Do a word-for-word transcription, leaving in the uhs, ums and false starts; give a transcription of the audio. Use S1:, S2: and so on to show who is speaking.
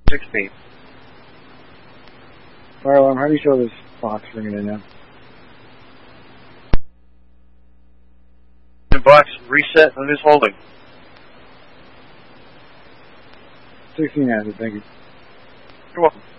S1: sixteen.
S2: Fire alarm, how do you show this box ringing in now?
S1: The box reset on his holding.
S2: sixteen acid, thank you.
S1: You're welcome.